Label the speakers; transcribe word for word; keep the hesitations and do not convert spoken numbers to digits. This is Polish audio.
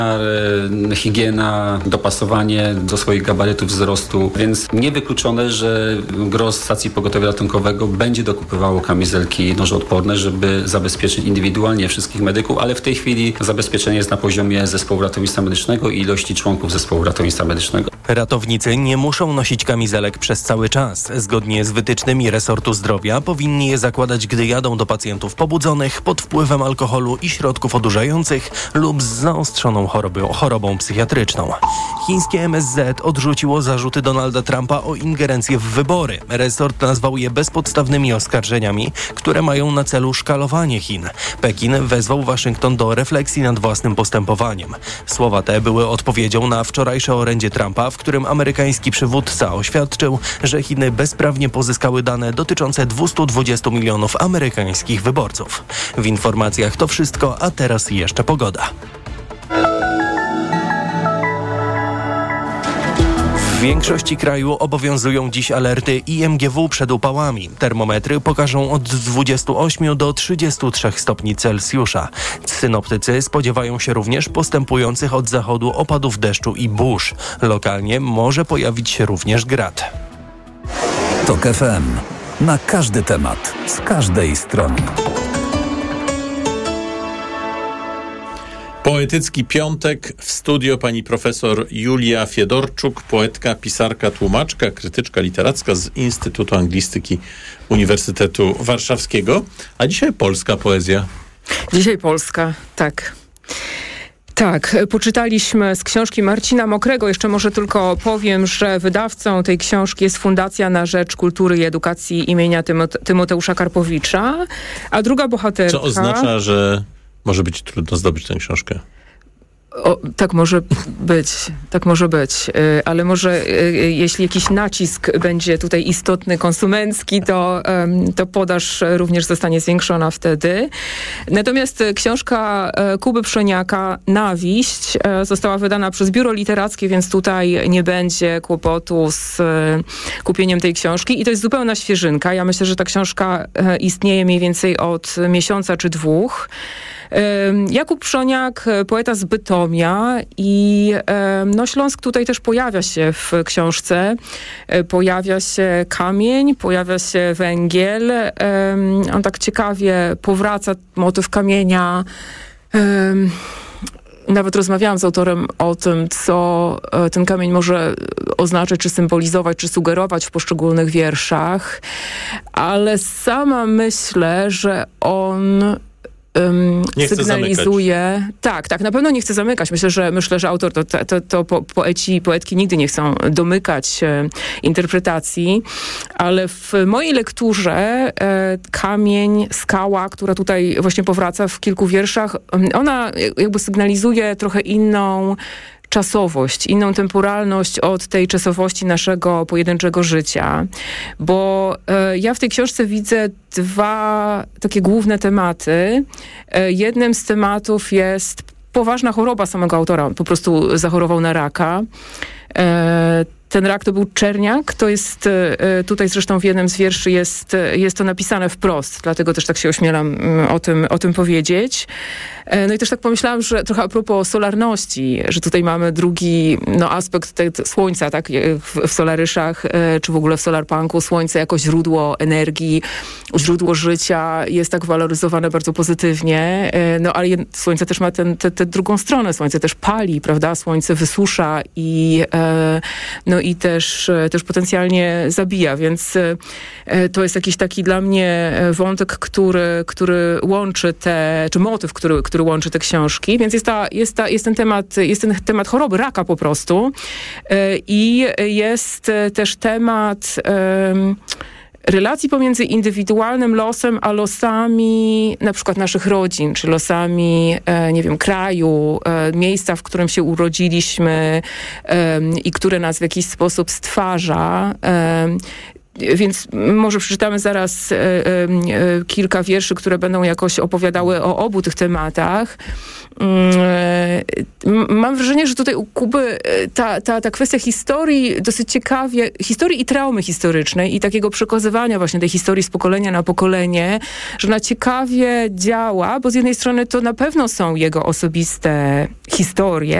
Speaker 1: higiena, dopasowanie do swoich gabarytów wzrostu, więc niewykluczone, że gros stacji pogotowia ratunkowego będzie dokupywało kamizelki nożoodporne, żeby zabezpieczyć indywidualnie wszystkich medyków, ale w tej chwili zabezpieczenie jest na poziomie zespołu ratownictwa medycznego i ilości członków zespołu ratownictwa medycznego.
Speaker 2: Ratownicy nie muszą nosić kamizelek przez cały czas. Zgodnie z wytycznymi resortu zdrowia powinni je zakładać, gdy jadą do pacjentów pobudzonych, pod wpływem alkoholu i środków odurzających lub z zaostrzoną chorobą, chorobą psychiatryczną. Chińskie M S Z odrzuciło zarzuty Donalda Trumpa o ingerencję w wybory. Resort nazwał je bezpodstawnymi oskarżeniami, które mają na celu szkalowanie Chin. Pekin wezwał Waszyngton do refleksji nad własnym postępowaniem. Słowa te były odpowiedzią na wczorajsze orędzie Trumpa, w którym amerykański przywódca oświadczył, że Chiny bezprawnie pozyskały dane dotyczące dwieście dwadzieścia milionów amerykańskich wyborców. W informacjach to wszystko, a teraz jeszcze pogoda. W większości kraju obowiązują dziś alerty I M G W przed upałami. Termometry pokażą od dwudziestu ośmiu do trzydziestu trzech stopni Celsjusza. Synoptycy spodziewają się również postępujących od zachodu opadów deszczu i burz. Lokalnie może pojawić się również grad.
Speaker 3: Tok F M. Na każdy temat, z każdej strony.
Speaker 4: Poetycki piątek. W studio pani profesor Julia Fiedorczuk, poetka, pisarka, tłumaczka, krytyczka literacka z Instytutu Anglistyki Uniwersytetu Warszawskiego. A dzisiaj polska poezja.
Speaker 5: Dzisiaj polska, tak. Tak, poczytaliśmy z książki Marcina Mokrego. Jeszcze może tylko powiem, że wydawcą tej książki jest Fundacja na Rzecz Kultury i Edukacji imienia Tymote- Tymoteusza Karpowicza. A druga bohaterka...
Speaker 4: Co oznacza, że może być trudno zdobyć tę książkę?
Speaker 5: O, tak może być, tak może być, y, ale może y, jeśli jakiś nacisk będzie tutaj istotny, konsumencki, to, y, to podaż również zostanie zwiększona wtedy. Natomiast książka y, Kuby Przoniaka Nawiść y, została wydana przez Biuro Literackie, więc tutaj nie będzie kłopotu z y, kupieniem tej książki i to jest zupełna świeżynka. Ja myślę, że ta książka y, istnieje mniej więcej od miesiąca czy dwóch. Jakub Przoniak, poeta z Bytomia i no, Śląsk tutaj też pojawia się w książce. Pojawia się kamień, pojawia się węgiel. On tak ciekawie powraca, motyw kamienia. Nawet rozmawiałam z autorem o tym, co ten kamień może oznaczać, czy symbolizować, czy sugerować w poszczególnych wierszach. Ale sama myślę, że on Um, sygnalizuje... Tak, tak, na pewno nie chce zamykać. Myślę, że myślę, że autor, to, to, to po, poeci i poetki nigdy nie chcą domykać e, interpretacji, ale w mojej lekturze e, kamień, skała, która tutaj właśnie powraca w kilku wierszach, ona jakby sygnalizuje trochę inną czasowość, inną temporalność od tej czasowości naszego pojedynczego życia. Bo e, ja w tej książce widzę dwa takie główne tematy. E, jednym z tematów jest poważna choroba samego autora. Po prostu zachorował na raka. E, Ten rak to był czerniak, to jest tutaj zresztą w jednym z wierszy jest, jest to napisane wprost, dlatego też tak się ośmielam o tym, o tym powiedzieć. No i też tak pomyślałam, że trochę a propos solarności, że tutaj mamy drugi no, aspekt te, te słońca, tak, w, w solaryszach, czy w ogóle w solarpunku, słońce jako źródło energii, źródło życia jest tak waloryzowane bardzo pozytywnie, no ale słońce też ma tę drugą stronę, słońce też pali, prawda, słońce wysusza i no i też, też potencjalnie zabija, więc to jest jakiś taki dla mnie wątek, który, który łączy te, czy motyw, który, który łączy te książki, więc jest, ta, jest, ta, jest ten temat, jest ten temat choroby, raka po prostu i jest też temat um, relacji pomiędzy indywidualnym losem, a losami na przykład naszych rodzin, czy losami, e, nie wiem, kraju, e, miejsca, w którym się urodziliśmy e, i które nas w jakiś sposób stwarza. E, Więc może przeczytamy zaraz e, e, kilka wierszy, które będą jakoś opowiadały o obu tych tematach. E, mam wrażenie, że tutaj u Kuby ta, ta, ta kwestia historii dosyć ciekawie, historii i traumy historycznej i takiego przekazywania właśnie tej historii z pokolenia na pokolenie, że ona ciekawie działa, bo z jednej strony to na pewno są jego osobiste historie,